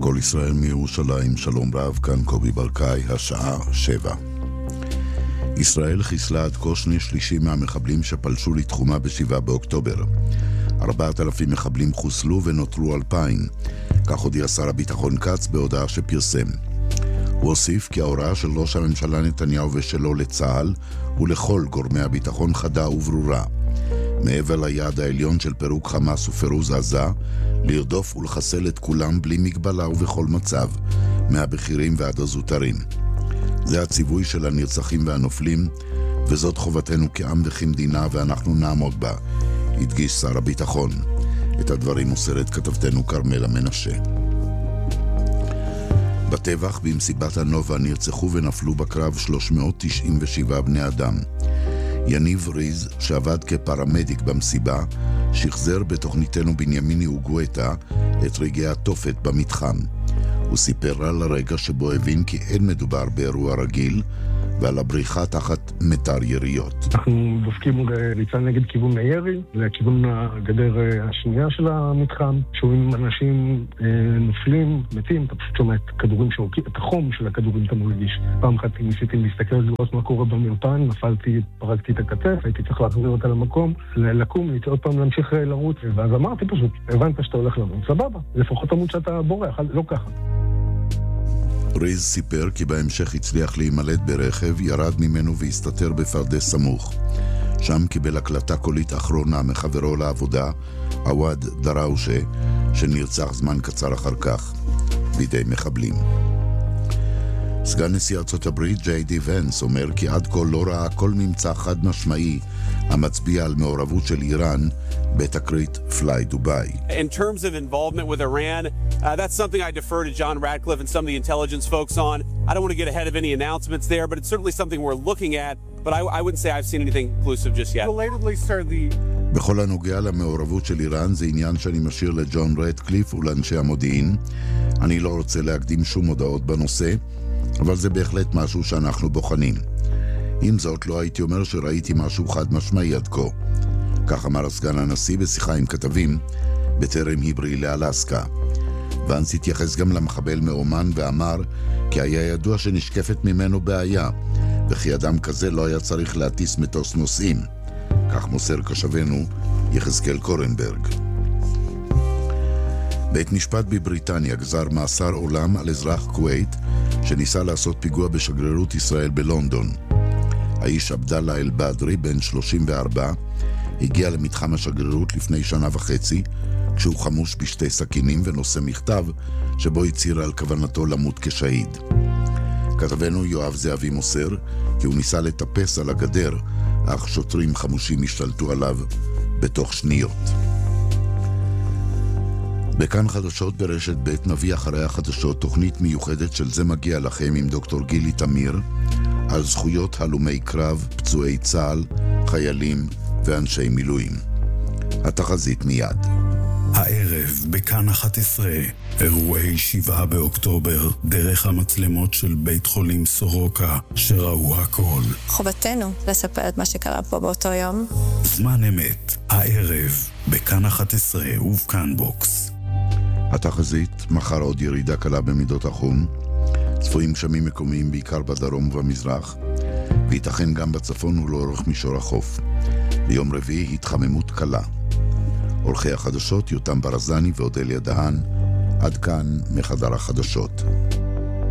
כל ישראל מירושלים, שלום רב, כאן קובי ברקאי, השעה 7. ישראל חיסלה עד כה 2/3 מהמחבלים שפלשו לתחומה ב7 באוקטובר. 4,000 מחבלים חוסלו ונותרו 2,000, כך הודיע שר הביטחון כץ בהודעה שפרסם. הוא הוסיף כי ההוראה של ראש הממשלה נתניהו ושלו לצה"ל ולכל גורמי הביטחון חדה וברורה. מעבר ליעד העליון של פירוק חמאס ופירוז עזה, לרדוף ולחסל את כולם בלי מגבלה ובכל מצב, מהבכירים ועד הזוטרים. זה הציווי של הנרצחים והנופלים, וזאת חובתנו כעם וכמדינה ואנחנו נעמוד בה, הדגיש שר הביטחון. את הדברים מוסרת כתבתנו כרמלה מנשה. בטבח במסיבת הנובה נרצחו ונפלו בקרב 397 בני אדם. יניב ריז, שעבד כפרמדיק במסיבה, שחזר בתוכניתנו בנימיני וגואטה את רגעי התופת במתחם. הוא סיפר על הרגע שבו הבין כי אין מדובר באירוע רגיל, ועל הבריחה תחת מטר יריות. אנחנו דופקים ריצה נגד כיוון הירי, לכיוון הגדר השנייה של המתחם, שומעים אנשים נופלים, מתים, אתה פשוט שומע את כדורים שורקים, את החום של הכדורים אתה מרגיש. פעם אחת ניסיתי להסתכל לראות מה קורה במרפאה, נפלתי, פרקתי את הכתף, הייתי צריך להחזיר אותה למקום, לקום, עוד פעם להמשיך לרוץ, ואז אמרתי פשוט, הבנת שאתה הולך לרוץ, סבבה, לפחות תמות שאתה בורח, לא ככה. ריז סיפר כי בהמשך הצליח להימלט ברכב, ירד ממנו והסתתר בפרדס סמוך. שם קיבל הקלטה קולית אחרונה מחברו לעבודה, עווד דראושה, שנרצח זמן קצר אחר כך, בידי מחבלים. סגן נשיא ארצות הברית ג'יי די ונס אומר כי עד כה לא ראה כל ממצא חד משמעי המצביע על מעורבות של איראן בתקרית פליי דוביי. In terms of involvement with Iran, that's something I defer to John Ratcliffe and some of the intelligence folks on. I don't want to get ahead of any announcements there, but it's certainly something we're looking at, but I wouldn't say I've seen anything conclusive just yet. Relatedly, sir, בכל הנוגע למעורבות של איראן זה עניין שאני משאיר לג'ון רטקליף ולאנשי המודיעין. אני לא רוצה להקדים שום הודעות בנושא, אבל זה בהחלט משהו שאנחנו בוחנים. עם זאת, לא הייתי אומר שראיתי משהו חד משמעי עד כה. כך אמר סגן הנשיא בשיחה עם כתבים בטרם היברי לאלסקה. ונס התייחס גם למחבל מאומן ואמר כי היה ידוע שנשקפת ממנו בעיה, וכי אדם כזה לא היה צריך להטיס מטוס נוסעים. כך מוסר קשבנו יחזקאל קורנברג. בית משפט בבריטניה גזר מאסר עולם על אזרח כווית שניסה לעשות פיגוע בשגרירות ישראל בלונדון. האיש עבדאללה אל-בדרי, בן 34, הגיע למתחם השגרירות לפני 1.5 שנה, כשהוא חמוש בשתי סכינים ונושא מכתב שבו הצהיר על כוונתו למות כשהיד. כתבנו יואב זהבי מוסר כי הוא ניסה לטפס על הגדר, אך שוטרים חמושים השתלטו עליו בתוך שניות. בכאן חדשות ברשת ב' נביא אחרי החדשות תוכנית מיוחדת של זה מגיע לכם עם דוקטור גילי תמיר על זכויות הלומי קרב, פצועי צה"ל, חיילים ואנשי מילואים. התחזית מיד. הערב בכאן 11, אירועי 7 באוקטובר, דרך המצלמות של בית חולים סורוקה שראו הכל. חובתנו לספר את מה שקרה פה באותו יום. זמן אמת, הערב בכאן 11 ובכאן בוקס. התחזית, מחר עוד ירידה קלה במידות החום, צפויים גשמים מקומיים בעיקר בדרום ובמזרח, וייתכן גם בצפון ולאורך מישור החוף. ביום רביעי התחממות קלה. עורכי החדשות יותם ברזני ואודליה דהן, עד כאן מחדר החדשות.